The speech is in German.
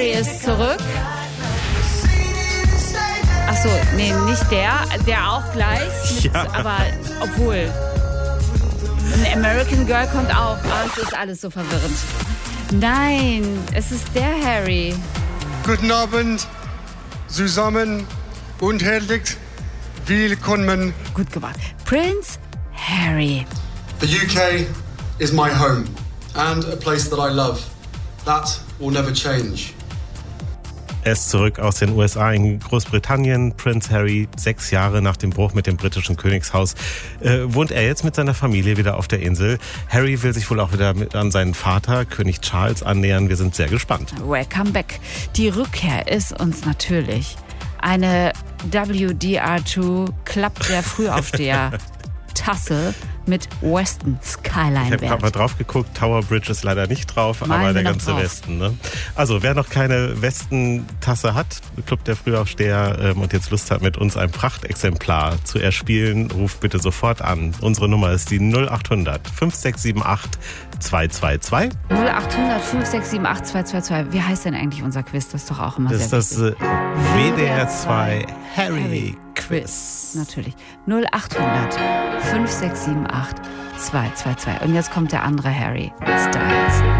Harry ist zurück. Achso, nee, nicht der auch gleich. Ja. Aber obwohl. Ein American Girl kommt auch. Oh, es ist alles so verwirrend. Nein, es ist der Harry. Guten Abend zusammen und herzlich willkommen. Gut gemacht. Prince Harry. The UK is my home and a place that I love. That will never change. Er ist zurück aus den USA in Großbritannien. Prince Harry, 6 Jahre nach dem Bruch mit dem britischen Königshaus, wohnt er jetzt mit seiner Familie wieder auf der Insel. Harry will sich wohl auch wieder an seinen Vater, König Charles, annähern. Wir sind sehr gespannt. Welcome back. Die Rückkehr ist uns natürlich eine WDR2 Club der Frühaufsteher Tasse mit Weston Skyline Ich habe mal drauf geguckt, Tower Bridge ist leider nicht drauf, aber der ganze Westen. Ne? Also wer noch keine Westen-Tasse hat, Club der Frühaufsteher, und jetzt Lust hat, mit uns ein Prachtexemplar zu erspielen, ruft bitte sofort an. Unsere Nummer ist die 0800 5678 222. 0800 5678 222. Wie heißt denn eigentlich unser Quiz? Das ist doch auch immer das sehr ist wichtig. das WDR2 Harry Quiz. Natürlich. 0800 5678 222. Und jetzt kommt der andere Harry Styles.